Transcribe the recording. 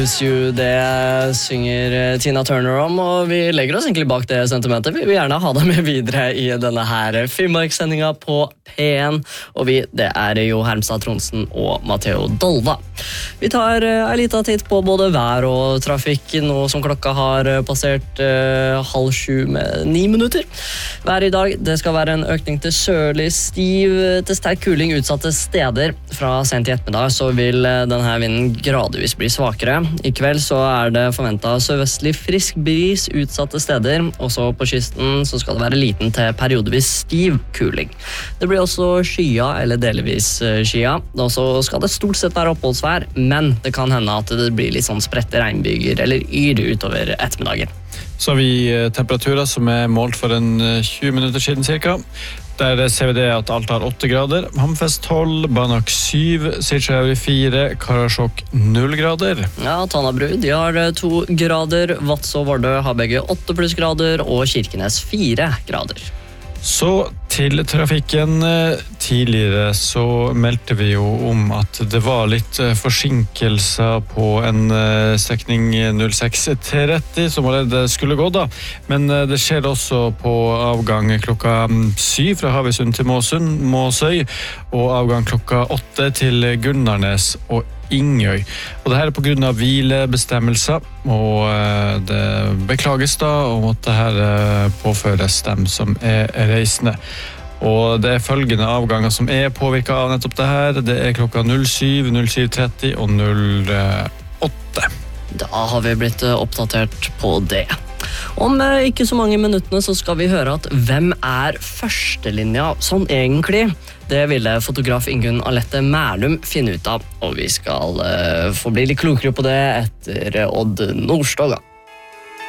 Det synger Tina Turner om, og vi legger oss egentlig bak det sentimentet. Vi vil gjerne ha deg med videre i denne her Finnmarkssendinga på P1, og det er Jo Hermstad Tronsen og Matteo Dolva. Vi tar en liten titt på både vær og trafikk, nå som klokka har passert 6:30 med 9 minutter. Vær i dag, det skal være en økning til sørlig stiv til sterk kuling utsatte steder. Fra sent i ettermiddag så vil denne vinden gradvis bli svakere. I kveld så er det forventet sørvestlig frisk bris utsatte steder, og så på kysten så skal det være liten til periodevis stiv kuling. Det blir også skya eller delvis skya, og så skal det stort sett være oppholdsvær, men det kan hende at det blir litt sånn spredte regnbyger eller yr utover ettermiddagen. Så har vi temperaturer som er målt for en 20 minutter siden cirka. Der ser vi det at Alta har 8 grader, Hammerfest 12, Banak 7, Sirtsjøy 4, Karasjok 0 grader. Ja, Tanabru, de har 2 grader, Vadsø og Vardø har begge 8 pluss grader, og Kirkenes 4 grader. Så til trafikken. Tidligere så meldte vi jo om at det var litt forsinkelser på en strekning 0630 som allerede skulle gå da. Men det skjer også på avgang klokka 7 fra Havøysund til Måsøy, og avgang klokka 8 til Gunnarnes og Ingøy. Og det her er på grunn av hvilebestemmelser, og det beklages da om at det her påføres dem som er reisende. Og det er følgende avganger som er påvirket av nettopp det her. Det er klokka 07, 07.30 og 08. Da har vi blitt oppdatert på det. Om ikke så mange minuttene så skal vi høre at hvem er førstelinja sånn egentlig? Det ville fotograf Ingunn Alette Mærlum finne ut av, og vi skal få bli litt klokere på det etter Odd Nordstoga.